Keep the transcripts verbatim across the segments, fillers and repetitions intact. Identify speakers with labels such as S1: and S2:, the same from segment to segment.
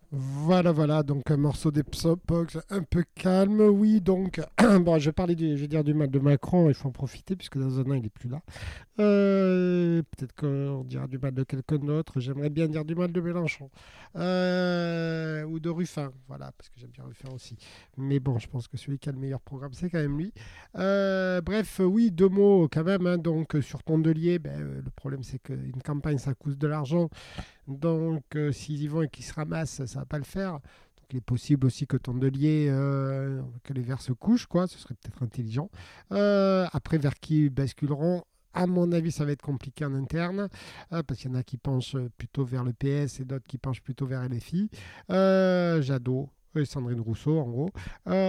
S1: Voilà, voilà, donc un morceau des Psopox un peu calme, oui, donc, bon, je vais parler du, je vais dire du mal de Macron, il faut en profiter, puisque dans un an, il n'est plus là. Euh, peut-être qu'on dira du mal de quelqu'un d'autre, j'aimerais bien dire du mal de Mélenchon, Euh, ou de Ruffin, voilà, parce que j'aime bien Ruffin aussi. Mais bon, je pense que celui qui a le meilleur programme, c'est quand même lui. Euh, bref, oui, deux mots quand même, hein, donc, sur Tondelier, ben, euh, le problème, c'est qu'une campagne, ça coûte de l'argent. Donc, euh, s'ils y vont et qu'ils se ramassent, ça va pas le faire. Donc, il est possible aussi que Tondelier, euh, que les Verts se couchent, quoi. Ce serait peut-être intelligent. Euh, après, vers qui ils basculeront? À mon avis, ça va être compliqué en interne, euh, parce qu'il y en a qui penchent plutôt vers le P S et d'autres qui penchent plutôt vers L F I. Euh, Jadot et Sandrine Rousseau, en gros.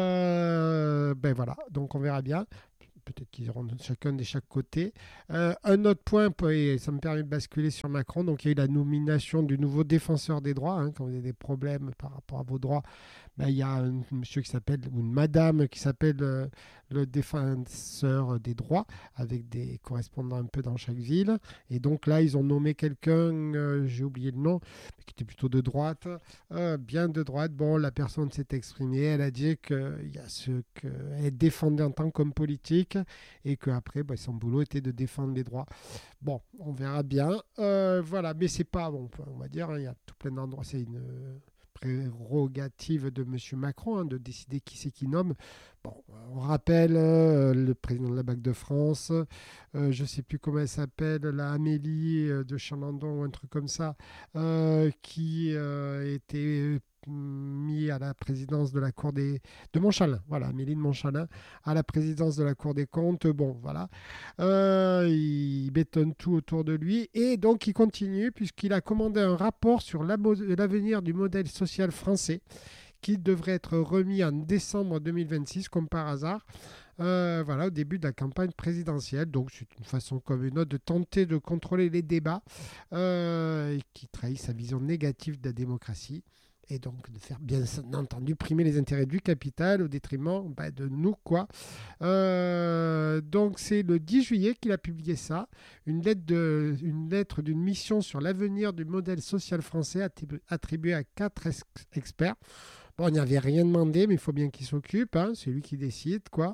S1: Euh, ben voilà, donc on verra bien. Peut-être qu'ils auront chacun de chaque côté. Euh, un autre point, et ça me permet de basculer sur Macron, donc il y a eu la nomination du nouveau défenseur des droits. Hein, quand vous avez des problèmes par rapport à vos droits, ben, il y a un monsieur qui s'appelle, ou une madame qui s'appelle euh, le défenseur des droits, avec des correspondants un peu dans chaque ville. Et donc là, ils ont nommé quelqu'un, euh, j'ai oublié le nom, mais qui était plutôt de droite, euh, bien de droite. Bon, la personne s'est exprimée, elle a dit qu'il y a ce qu'elle défendait en tant qu'homme politique et qu'après, bah, son boulot était de défendre les droits. Bon, on verra bien. Euh, voilà, mais c'est pas, bon, on va dire, hein, il y a tout plein d'endroits, c'est une prérogative de M. Macron hein, de décider qui c'est qui nomme. Bon, on rappelle euh, le président de la Banque de France, euh, je ne sais plus comment elle s'appelle, la Amélie euh, de Chalandon ou un truc comme ça, euh, qui euh, était mis à la présidence de la Cour des... de Montchalin, voilà, Amélie de Montchalin, à la présidence de la Cour des comptes. Bon, voilà. Euh, il bétonne tout autour de lui et donc il continue puisqu'il a commandé un rapport sur l'avenir du modèle social français qui devrait être remis en décembre deux mille vingt-six comme par hasard. Euh, voilà, au début de la campagne présidentielle. Donc, c'est une façon comme une autre de tenter de contrôler les débats euh, et qui trahit sa vision négative de la démocratie et donc de faire bien entendu primer les intérêts du capital au détriment bah, de nous, quoi. Euh, donc, c'est le dix juillet qu'il a publié ça, une lettre, de, une lettre d'une mission sur l'avenir du modèle social français attribuée à quatre ex- experts. Bon, on n'y avait rien demandé, mais il faut bien qu'il s'occupe. Hein, c'est lui qui décide, quoi.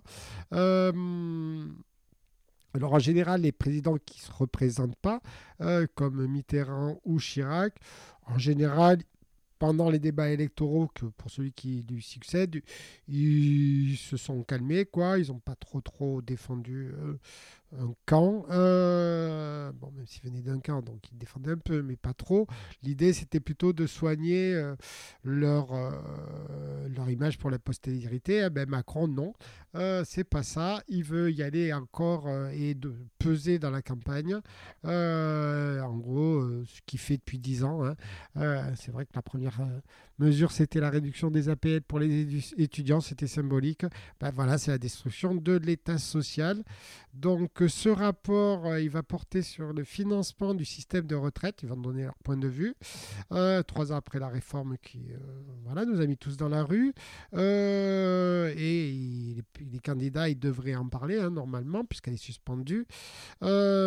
S1: Euh, alors, en général, les présidents qui ne se représentent pas, euh, comme Mitterrand ou Chirac, en général, pendant les débats électoraux, que pour celui qui lui succède, ils se sont calmés, quoi. Ils n'ont pas trop, trop défendu euh, un camp. Euh, bon, même s'il venait d'un camp, donc il défendait un peu, mais pas trop. L'idée, c'était plutôt de soigner euh, leur, euh, leur image pour la postérité. Eh ben, Macron, non. Euh, c'est pas ça. Il veut y aller encore euh, et de peser dans la campagne. Euh, en gros, euh, ce qu'il fait depuis dix ans. Hein. Euh, c'est vrai que la première euh, mesure, c'était la réduction des A P L pour les édu- étudiants. C'était symbolique. Ben, voilà, c'est la destruction de l'État social. Donc euh, ce rapport, euh, il va porter sur le financement du système de retraite, ils vont donner leur point de vue, euh, trois ans après la réforme qui euh, voilà, nous a mis tous dans la rue. Euh, et il- les candidats, ils devraient en parler hein, normalement, puisqu'elle est suspendue. Euh,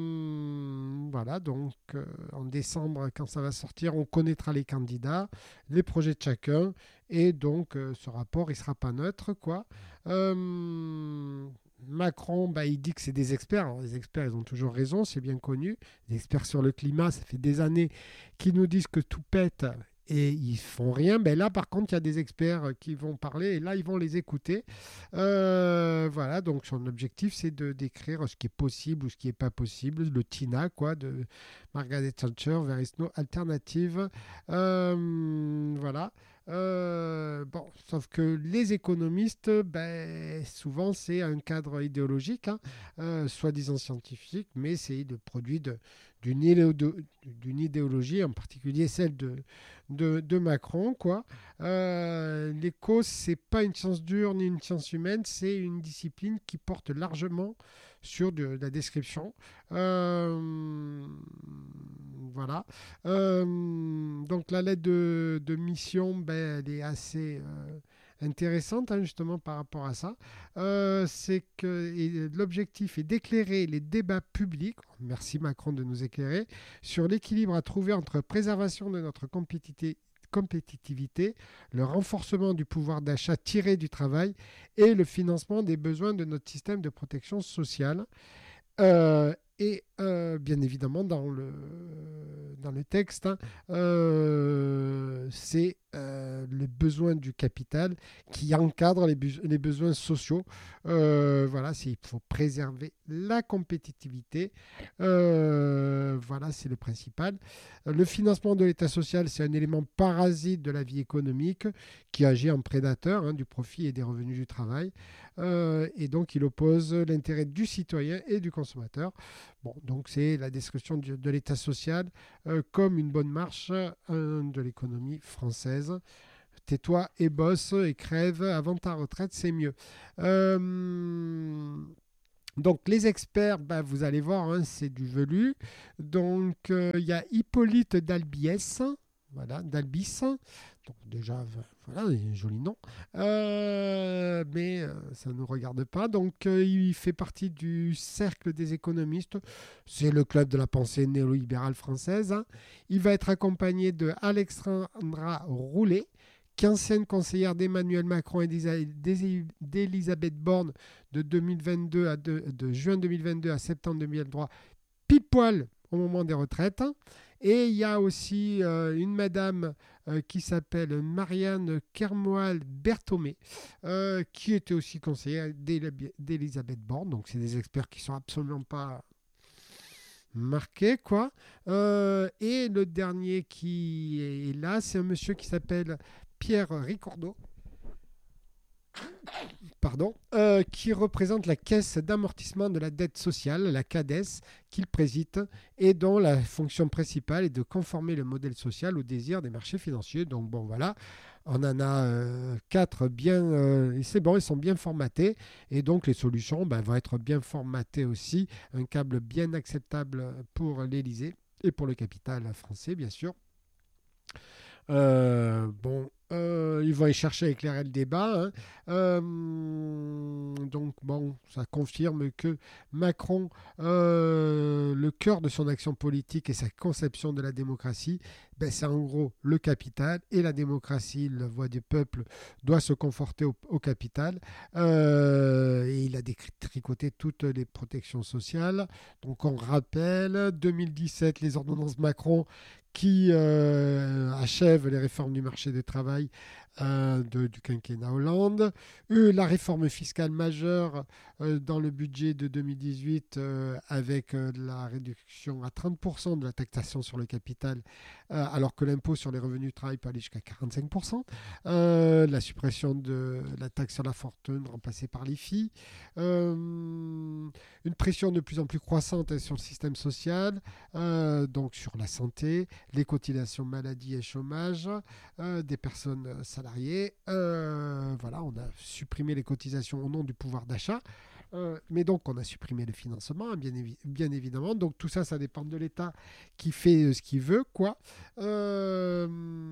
S1: voilà, donc euh, en décembre, quand ça va sortir, on connaîtra les candidats, les projets de chacun, et donc euh, ce rapport, il sera pas neutre, quoi. Euh, Macron, bah, il dit que c'est des experts. Alors, les experts, ils ont toujours raison, c'est bien connu. Les experts sur le climat, ça fait des années qu'ils nous disent que tout pète et ils font rien. Ben là, par contre, il y a des experts qui vont parler et là, ils vont les écouter. Euh, voilà, donc son objectif, c'est de décrire ce qui est possible ou ce qui n'est pas possible. Le TINA, quoi, de Margaret Thatcher, There is no alternative. Euh, voilà. Euh, bon, sauf que les économistes, ben, souvent c'est un cadre idéologique, hein, euh, soi-disant scientifique, mais c'est le produit de, d'une, d'une idéologie, en particulier celle de, de, de Macron, quoi. Euh, l'éco, c'est pas une science dure ni une science humaine, c'est une discipline qui porte largement sur de, de la description. Euh, voilà. Euh, donc la lettre de, de mission, ben, elle est assez euh, intéressante hein, justement par rapport à ça. Euh, c'est que et l'objectif est d'éclairer les débats publics, merci Macron de nous éclairer, sur l'équilibre à trouver entre préservation de notre compétitivité compétitivité, le renforcement du pouvoir d'achat tiré du travail et le financement des besoins de notre système de protection sociale. Euh, et euh, bien évidemment, dans le, dans le texte, hein, euh, c'est euh, les besoins du capital qui encadrent les, bu- les besoins sociaux. Euh, voilà, c'est, il faut préserver la compétitivité. Euh, voilà, c'est le principal. Le financement de l'État social, c'est un élément parasite de la vie économique qui agit en prédateur, hein, du profit et des revenus du travail. Euh, et donc, il oppose l'intérêt du citoyen et du consommateur. Bon, donc c'est la destruction du- de l'État social euh, comme une bonne marche euh, de l'économie française. Tais-toi et bosse et crève avant ta retraite, c'est mieux. Euh, donc les experts, bah, vous allez voir, hein, c'est du velu. Donc euh, il y a Hippolyte d'Albiès, voilà, d'Albis. Donc déjà, voilà, un joli nom. Euh, mais euh, ça ne nous regarde pas. Donc euh, il fait partie du cercle des économistes. C'est le club de la pensée néolibérale française, hein. Il va être accompagné de Alexandra Roulet, qui est ancienne conseillère d'Emmanuel Macron et d'Elisabeth Borne de, deux mille vingt-deux à de, de juin deux mille vingt-deux à septembre deux mille vingt-trois, pile poil au moment des retraites. Et il y a aussi euh, une madame euh, qui s'appelle Marianne Kermoal-Berthomé, euh, qui était aussi conseillère d'Elisabeth Borne. Donc, c'est des experts qui sont absolument pas marqués, quoi. Euh, et le dernier qui est là, c'est un monsieur qui s'appelle Pierre Ricordo, pardon, euh, qui représente la Caisse d'amortissement de la dette sociale, la CADES, qu'il préside et dont la fonction principale est de conformer le modèle social aux désirs des marchés financiers. Donc bon, voilà, on en a euh, quatre bien, euh, c'est bon, ils sont bien formatés et donc les solutions ben, vont être bien formatées aussi, un câble bien acceptable pour l'Élysée et pour le capital français, bien sûr. Euh, bon, euh, ils vont y chercher à éclairer le débat, hein. Euh, donc, bon, ça confirme que Macron, euh, le cœur de son action politique et sa conception de la démocratie, ben, c'est en gros le capital. Et la démocratie, la voix des peuples, doit se conforter au, au capital. Euh, et il a détricoté toutes les protections sociales. Donc, on rappelle, deux mille dix-sept, les ordonnances Macron qui euh, achève les réformes du marché du travail euh, de, du quinquennat Hollande, euh, la réforme fiscale majeure euh, dans le budget de deux mille dix-huit euh, avec euh, la réduction à trente pour cent de la taxation sur le capital, euh, alors que l'impôt sur les revenus du travail peut aller jusqu'à quarante-cinq pour cent, euh, la suppression de la taxe sur la fortune remplacée par l'I F I, euh, une pression de plus en plus croissante sur le système social, euh, donc sur la santé, les cotisations maladie et chômage euh, des personnes salariées. Euh, voilà, on a supprimé les cotisations au nom du pouvoir d'achat. Euh, mais donc, on a supprimé le financement, bien, évi- bien évidemment. Donc, tout ça, ça dépend de l'État qui fait euh, ce qu'il veut, quoi. Euh,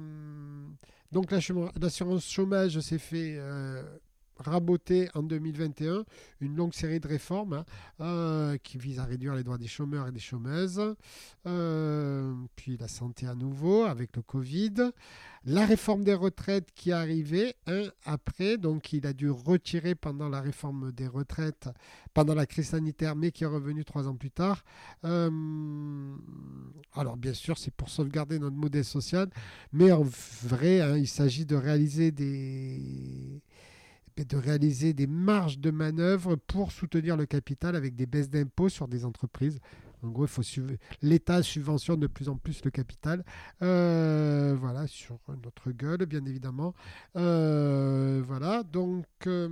S1: donc, l'assurance chômage s'est fait euh, raboter en deux mille vingt et un une longue série de réformes, hein, euh, qui visent à réduire les droits des chômeurs et des chômeuses. Euh, puis la santé à nouveau avec le Covid. La réforme des retraites qui est arrivée hein, après, donc il a dû retirer pendant la réforme des retraites, pendant la crise sanitaire, mais qui est revenu trois ans plus tard. Euh, alors bien sûr, c'est pour sauvegarder notre modèle social, mais en vrai, hein, il s'agit de réaliser des de réaliser des marges de manœuvre pour soutenir le capital avec des baisses d'impôts sur des entreprises. En gros, il faut suv- l'État subventionne de plus en plus le capital. Euh, voilà, sur notre gueule, bien évidemment. Euh, voilà, donc euh,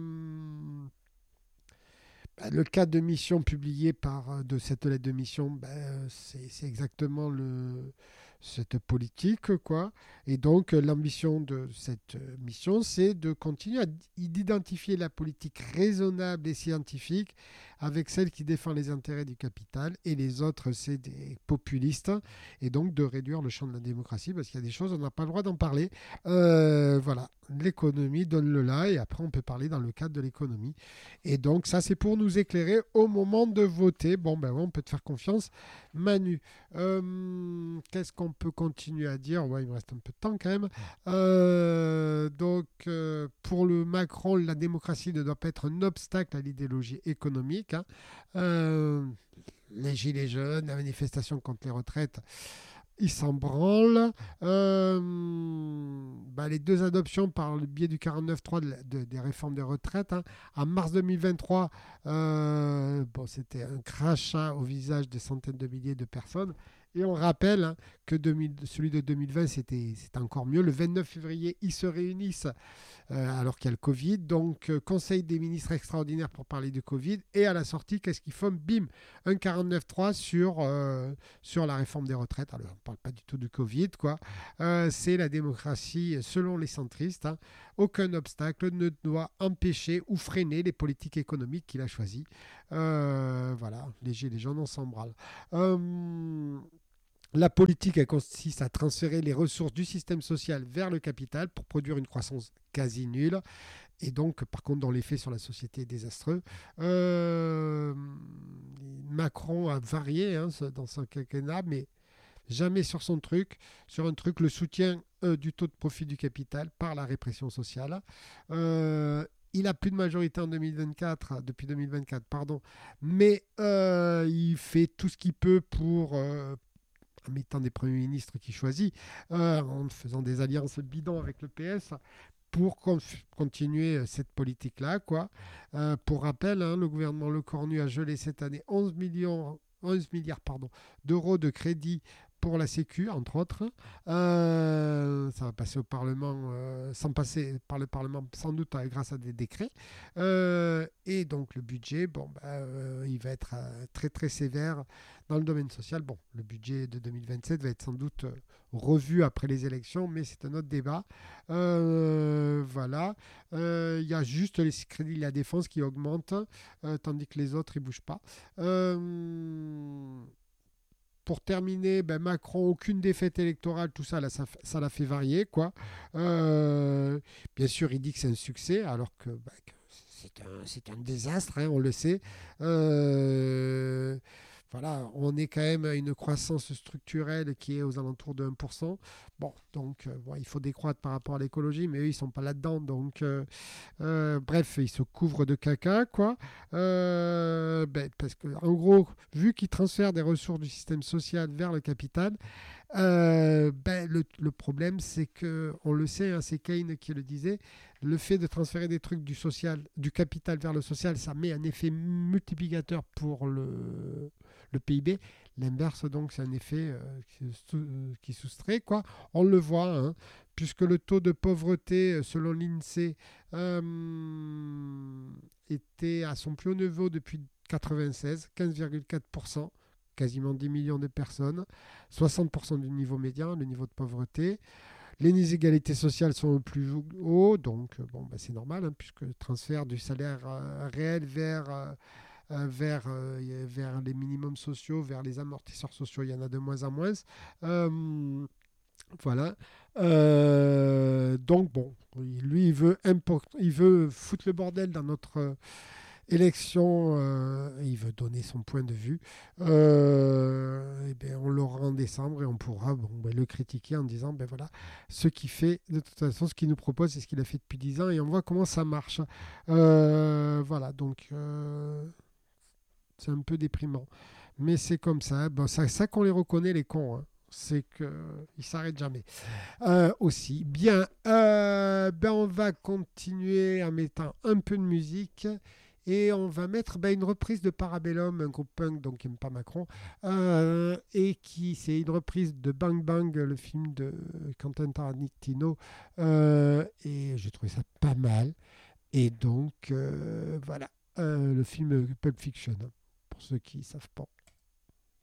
S1: bah, le cadre de mission publié par de cette lettre de mission, bah, c'est, c'est exactement le, cette politique, quoi. Et donc, euh, l'ambition de cette euh, mission, c'est de continuer à d'identifier la politique raisonnable et scientifique avec celle qui défend les intérêts du capital et les autres, c'est des populistes. Et donc, de réduire le champ de la démocratie parce qu'il y a des choses, on n'a pas le droit d'en parler. Euh, voilà. l'économie, donne-le là, et après on peut parler dans le cadre de l'économie. Et donc ça c'est pour nous éclairer au moment de voter. Bon ben ouais, on peut te faire confiance, Manu. Euh, qu'est-ce qu'on peut continuer à dire? Ouais, il me reste un peu de temps quand même. Euh, donc euh, pour le Macron, la démocratie ne doit pas être un obstacle à l'idéologie économique, hein. Euh, les gilets jaunes, la manifestation contre les retraites, ils s'en branlent. Euh, bah, les deux adoptions par le biais du quarante-neuf trois de, de, des réformes des retraites, hein. En mars deux mille vingt-trois, euh, bon, c'était un crachat au visage de centaines de milliers de personnes. Et on rappelle, hein, que deux mille, celui de deux mille vingt, c'était, c'était encore mieux. Le vingt-neuf février, ils se réunissent euh, alors qu'il y a le Covid. Donc, euh, Conseil des ministres extraordinaire pour parler du Covid. Et à la sortie, qu'est-ce qu'ils font? Bim, un quarante-neuf trois sur, euh, sur la réforme des retraites. Alors, on ne parle pas du tout du Covid, quoi. Euh, c'est la démocratie selon les centristes, hein. Aucun obstacle ne doit empêcher ou freiner les politiques économiques qu'il a choisies. Euh, voilà, les gilets jaunes, on s'en branle. Euh, la politique, elle consiste à transférer les ressources du système social vers le capital pour produire une croissance quasi nulle. Et donc, par contre, dans les faits, sur la société, est désastreux. Euh, Macron a varié, hein, dans son quinquennat, mais jamais sur son truc, sur un truc, le soutien euh, du taux de profit du capital par la répression sociale. Euh, il n'a plus de majorité en deux mille vingt-quatre, depuis deux mille vingt-quatre, pardon, mais euh, il fait tout ce qu'il peut pour, euh, en mettant des premiers ministres qu'il choisit, euh, en faisant des alliances bidons avec le P S, pour con- continuer cette politique-là, quoi. Euh, pour rappel, hein, le gouvernement Lecornu a gelé cette année onze millions, onze milliards pardon, d'euros de crédit pour la Sécu, entre autres. Euh, ça va passer au Parlement, euh, sans passer par le Parlement, sans doute euh, grâce à des décrets. Euh, et donc le budget, bon, bah, euh, il va être euh, très très sévère dans le domaine social. Bon, le budget de deux mille vingt-sept va être sans doute euh, revu après les élections, mais c'est un autre débat. Euh, voilà. Euh, Il y a juste les crédits de la défense qui augmentent, euh, tandis que les autres, ils ne bougent pas. Euh, pour terminer, ben Macron, aucune défaite électorale, tout ça, là, ça, ça l'a fait varier, quoi. Euh, bien sûr, il dit que c'est un succès, alors que, ben, que c'est un, c'est un désastre, hein, on le sait. Euh, voilà, on est quand même à une croissance structurelle qui est aux alentours de un pour cent. Bon, donc, euh, bon, il faut décroître par rapport à l'écologie, mais eux, ils ne sont pas là-dedans. Donc, euh, euh, bref, ils se couvrent de caca, quoi. Euh, ben, parce que, en gros, vu qu'ils transfèrent des ressources du système social vers le capital, euh, ben, le, le problème, c'est que, on le sait, hein, c'est Keynes qui le disait, le fait de transférer des trucs du social, du capital vers le social, ça met un effet multiplicateur pour le, le P I B. L'inverse, donc, c'est un effet euh, qui, sous- qui soustrait, quoi. On le voit, hein, puisque le taux de pauvreté, selon l'INSEE, euh, était à son plus haut niveau depuis quatre-vingt-seize, quinze virgule quatre pour cent, quasiment dix millions de personnes, soixante pour cent du niveau médian, le niveau de pauvreté. Les inégalités sociales sont au plus haut, donc bon, bah, c'est normal, hein, puisque le transfert du salaire euh, réel vers, euh, euh, vers, euh, vers les minimums sociaux, vers les amortisseurs sociaux, il y en a de moins en moins. Euh, voilà. Euh, donc bon, lui, il veut, import- il veut foutre le bordel dans notre élection, euh, il veut donner son point de vue. Euh, eh bien, on l'aura en décembre et on pourra bon, ben, le critiquer en disant, ben voilà, ce qu'il fait, de toute façon, ce qu'il nous propose, c'est ce qu'il a fait depuis dix ans et on voit comment ça marche. Euh, voilà, donc euh, c'est un peu déprimant. Mais c'est comme ça. Bon, c'est ça qu'on les reconnaît, les cons, hein. C'est qu'ils ne s'arrêtent jamais. Euh, aussi. Bien, euh, ben on va continuer en mettant un peu de musique. Et on va mettre ben, une reprise de Parabellum, un groupe punk donc qui n'aime pas Macron, euh, et qui c'est une reprise de Bang Bang, le film de Quentin Tarantino, euh, et j'ai trouvé ça pas mal. Et donc euh, voilà, euh, le film Pulp Fiction, pour ceux qui ne savent pas.